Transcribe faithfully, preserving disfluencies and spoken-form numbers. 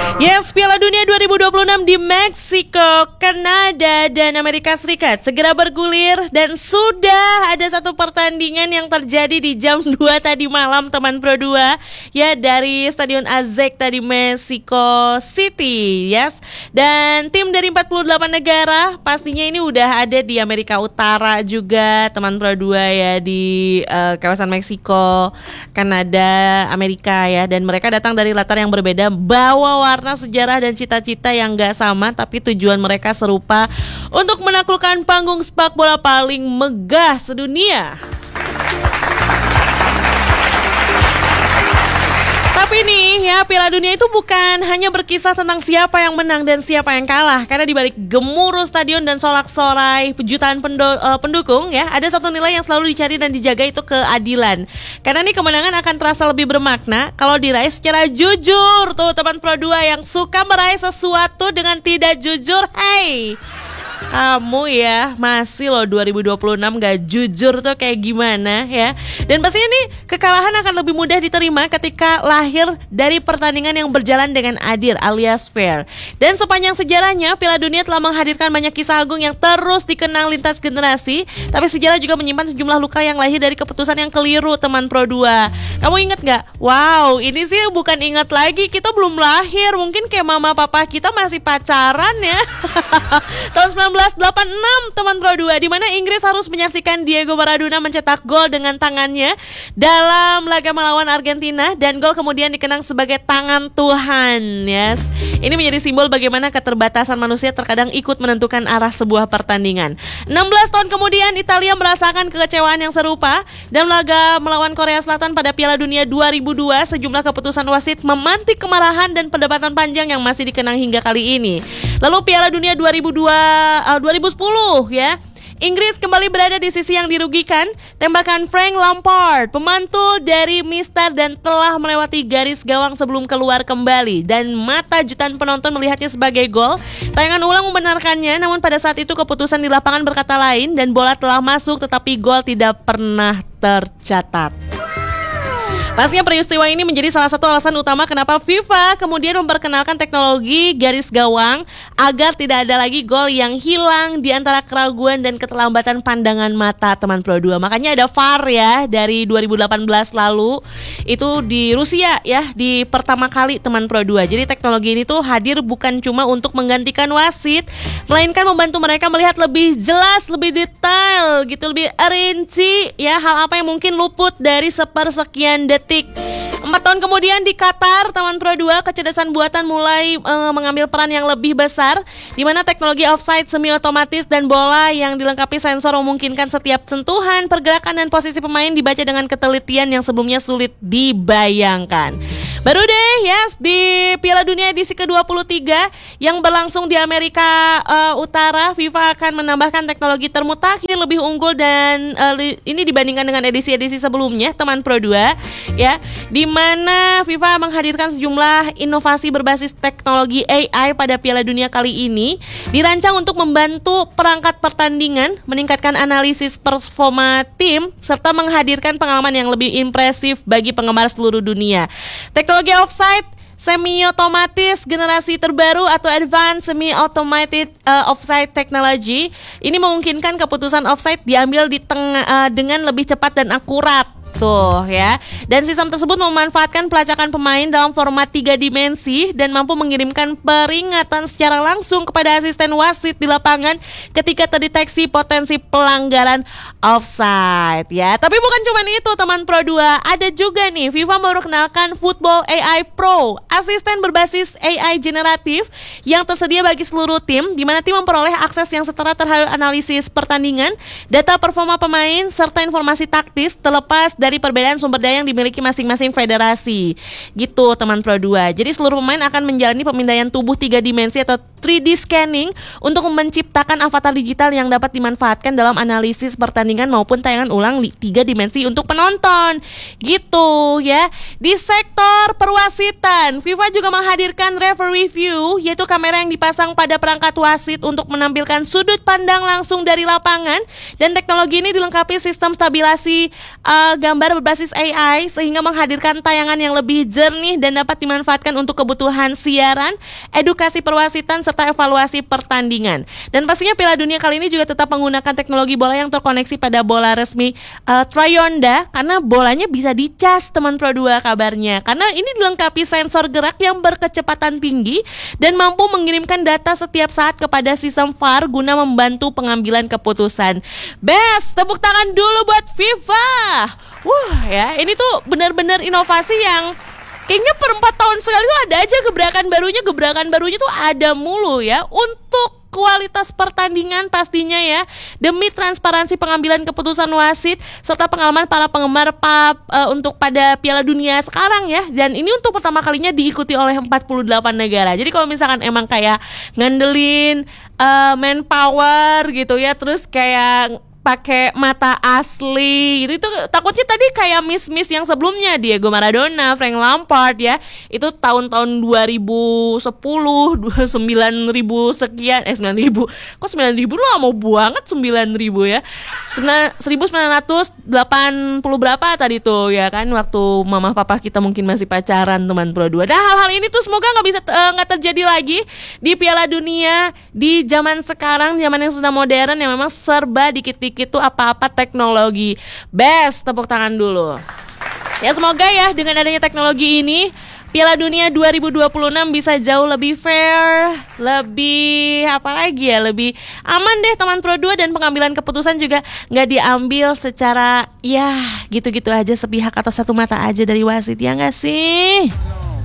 Yes, Piala Dunia dua ribu dua puluh enam di Meksiko, Kanada, dan Amerika Serikat segera bergulir dan sudah ada satu pertandingan yang terjadi di jam dua tadi malam, teman Pro dua, ya, dari Stadion Azteca di Mexico City, yes. Dan tim dari empat puluh delapan negara pastinya ini udah ada di Amerika Utara juga, teman Pro dua, ya, di uh, kawasan Meksiko, Kanada, Amerika, ya. Dan mereka datang dari latar yang berbeda, bawa warna sejarah dan cita-cita yang gak sama, tapi tujuan mereka serupa, untuk menaklukkan panggung sepak bola paling megah sedunia. Tapi nih ya, Piala Dunia itu bukan hanya berkisah tentang siapa yang menang dan siapa yang kalah, karena di balik gemuruh stadion dan sorak-sorai jutaan pendo- uh, pendukung, ya, ada satu nilai yang selalu dicari dan dijaga, itu keadilan. Karena nih kemenangan akan terasa lebih bermakna kalau diraih secara jujur. Tuh teman Pro dua yang suka meraih sesuatu dengan tidak jujur, hey, kamu ya masih loh dua ribu dua puluh enam gak jujur tuh kayak gimana, ya. Dan pastinya nih kekalahan akan lebih mudah diterima ketika lahir dari pertandingan yang berjalan dengan adil alias fair. Dan sepanjang sejarahnya Piala Dunia telah menghadirkan banyak kisah agung yang terus dikenang lintas generasi. Tapi sejarah juga menyimpan sejumlah luka yang lahir dari keputusan yang keliru, teman Pro dua. Kamu ingat gak? Wow, ini sih bukan ingat lagi, kita belum lahir. Mungkin kayak mama papa kita masih pacaran, ya. Tahun sembilan belas delapan puluh enam, teman Pro dua, di mana Inggris harus menyaksikan Diego Maradona mencetak gol dengan tangannya dalam laga melawan Argentina, dan gol kemudian dikenang sebagai tangan Tuhan, yes. Ini menjadi simbol bagaimana keterbatasan manusia terkadang ikut menentukan arah sebuah pertandingan. enam belas tahun kemudian Italia merasakan kekecewaan yang serupa dalam laga melawan Korea Selatan pada Piala Dunia dua ribu dua. Sejumlah keputusan wasit memantik kemarahan dan perdebatan panjang yang masih dikenang hingga kali ini. Lalu Piala Dunia dua ribu dua, uh, dua ribu sepuluh, ya, Inggris kembali berada di sisi yang dirugikan. Tembakan Frank Lampard, pemantul dari Mister, dan telah melewati garis gawang sebelum keluar kembali, dan mata jutaan penonton melihatnya sebagai gol. Tayangan ulang membenarkannya, namun pada saat itu keputusan di lapangan berkata lain, dan bola telah masuk tetapi gol tidak pernah tercatat. Pastinya peristiwa ini menjadi salah satu alasan utama kenapa FIFA kemudian memperkenalkan teknologi garis gawang agar tidak ada lagi gol yang hilang di antara keraguan dan keterlambatan pandangan mata, teman Pro dua. Makanya ada V A R, ya, dari dua ribu delapan belas lalu, itu di Rusia, ya, di pertama kali, teman Pro dua. Jadi teknologi ini tuh hadir bukan cuma untuk menggantikan wasit, melainkan membantu mereka melihat lebih jelas, lebih detail gitu, lebih rinci, ya, hal apa yang mungkin luput dari sepersekian detik. Empat tahun kemudian di Qatar, teman Pro dua, kecerdasan buatan mulai e, mengambil peran yang lebih besar, di mana teknologi offside semi otomatis dan bola yang dilengkapi sensor memungkinkan setiap sentuhan, pergerakan, dan posisi pemain dibaca dengan ketelitian yang sebelumnya sulit dibayangkan. Baru deh, yes, di Piala Dunia edisi ke dua puluh tiga yang berlangsung di Amerika uh, Utara, FIFA akan menambahkan teknologi termutakhir lebih unggul dan uh, ini dibandingkan dengan edisi-edisi sebelumnya, teman Pro dua, ya, di mana FIFA menghadirkan sejumlah inovasi berbasis teknologi A I pada Piala Dunia kali ini, dirancang untuk membantu perangkat pertandingan, meningkatkan analisis performa tim, serta menghadirkan pengalaman yang lebih impresif bagi penggemar seluruh dunia. Teknologi offside semi-otomatis generasi terbaru atau Advanced Semi-Automated uh, Offside Technology ini memungkinkan keputusan offside diambil di tengah uh, dengan lebih cepat dan akurat. Tuh, ya. Dan sistem tersebut memanfaatkan pelacakan pemain dalam format tiga dimensi dan mampu mengirimkan peringatan secara langsung kepada asisten wasit di lapangan ketika terdeteksi potensi pelanggaran offside, ya. Tapi bukan cuma itu, teman Pro dua, ada juga nih FIFA memperkenalkan Football A I Pro, asisten berbasis A I generatif yang tersedia bagi seluruh tim, di mana tim memperoleh akses yang setara terhadap analisis pertandingan, data performa pemain, serta informasi taktis terlepas dari perbedaan sumber daya yang dimiliki masing-masing federasi. Gitu, teman Pro dua. Jadi seluruh pemain akan menjalani pemindaian tubuh tiga dimensi atau tiga D scanning untuk menciptakan avatar digital yang dapat dimanfaatkan dalam analisis pertandingan maupun tayangan ulang tiga dimensi untuk penonton. Gitu, ya. Di sektor perwasitan, FIFA juga menghadirkan referee view, yaitu kamera yang dipasang pada perangkat wasit untuk menampilkan sudut pandang langsung dari lapangan, dan teknologi ini dilengkapi sistem stabilasi uh, gambar gambar berbasis A I sehingga menghadirkan tayangan yang lebih jernih dan dapat dimanfaatkan untuk kebutuhan siaran, edukasi perwasitan, serta evaluasi pertandingan. Dan pastinya Piala Dunia kali ini juga tetap menggunakan teknologi bola yang terkoneksi pada bola resmi uh, Trayonda, karena bolanya bisa dicas teman Pro dua kabarnya. Karena ini dilengkapi sensor gerak yang berkecepatan tinggi dan mampu mengirimkan data setiap saat kepada sistem V A R guna membantu pengambilan keputusan. Best, tepuk tangan dulu buat FIFA. Wah ya, ini tuh benar-benar inovasi yang kayaknya per empat tahun sekali tuh ada aja gebrakan barunya, gebrakan barunya tuh ada mulu ya. Untuk kualitas pertandingan pastinya ya, demi transparansi pengambilan keputusan wasit serta pengalaman para penggemar pub uh, untuk pada Piala Dunia sekarang ya. Dan ini untuk pertama kalinya diikuti oleh empat puluh delapan negara. Jadi kalau misalkan emang kayak ngandelin uh, manpower gitu ya, terus kayak pakai mata asli gitu, itu takutnya tadi kayak miss-miss yang sebelumnya, Diego Maradona, Frank Lampard ya, itu tahun-tahun dua ribu sepuluh, sembilan ribu sekian, eh sembilan ribu, kok sembilan ribu lo mau banget sembilan ribu ya, seribu sembilan ratus delapan puluh berapa tadi tuh ya kan, waktu mama papa kita mungkin masih pacaran teman Pro dua. Nah hal-hal ini tuh semoga nggak bisa nggak uh, terjadi lagi di Piala Dunia di zaman sekarang, zaman yang sudah modern yang memang serba dikit-dikit itu apa-apa teknologi. Best, tepuk tangan dulu. Ya semoga ya dengan adanya teknologi ini Piala Dunia dua ribu dua puluh enam bisa jauh lebih fair, lebih apa lagi ya, lebih aman deh teman Pro dua, dan pengambilan keputusan juga nggak diambil secara ya gitu-gitu aja, sepihak atau satu mata aja dari wasit, ya nggak sih?